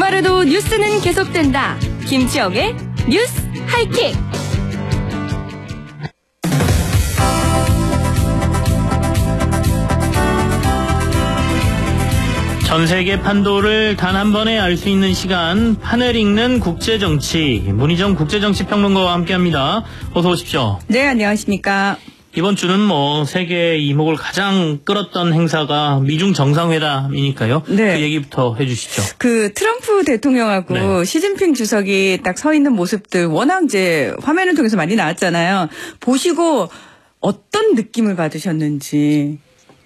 주말에도 뉴스는 계속된다. 김치영의 뉴스 하이킥. 전 세계 판도를 단 한 번에 알 수 있는 시간, 판을 읽는 국제정치. 문희정 국제정치평론가와 함께합니다. 어서 오십시오. 네, 안녕하십니까. 이번 주는 세계 이목을 가장 끌었던 행사가 미중 정상회담이니까요. 네. 그 얘기부터 해주시죠. 그 트럼프 대통령하고 네. 시진핑 주석이 딱 서 있는 모습들 워낙 이제 화면을 통해서 많이 나왔잖아요. 보시고 어떤 느낌을 받으셨는지.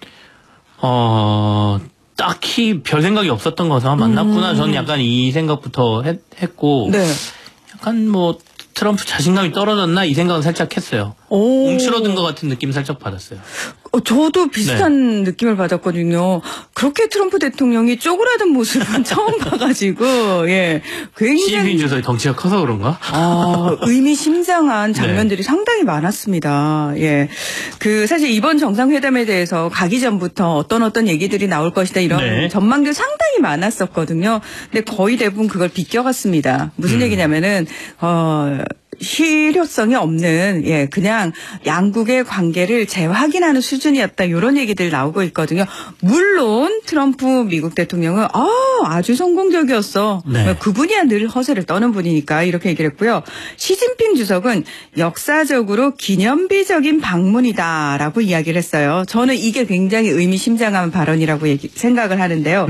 딱히 별 생각이 없었던 거서 만났구나. 저는 약간 이 생각부터 했고. 네. 약간 트럼프 자신감이 떨어졌나 이 생각은 살짝 했어요. 움츠러든 것 같은 느낌 살짝 받았어요. 저도 비슷한 느낌을 받았거든요. 그렇게 트럼프 대통령이 쪼그라든 모습은 처음 봐가지고, 예. 굉장히. 시진핑 주석이 덩치가 커서 그런가? 의미심장한 장면들이 네. 상당히 많았습니다. 예. 사실 이번 정상회담에 대해서 가기 전부터 어떤 얘기들이 나올 것이다 이런 네. 전망들 상당히 많았었거든요. 근데 거의 대부분 그걸 비껴갔습니다. 무슨 얘기냐면은, 실효성이 없는, 그냥 양국의 관계를 재확인하는 수준이었다. 이런 얘기들 나오고 있거든요. 물론 트럼프 미국 대통령은 아주 성공적이었어. 네. 그분이야 늘 허세를 떠는 분이니까 이렇게 얘기를 했고요. 시진핑 주석은 역사적으로 기념비적인 방문이다라고 이야기를 했어요. 저는 이게 굉장히 의미심장한 발언이라고 생각을 하는데요.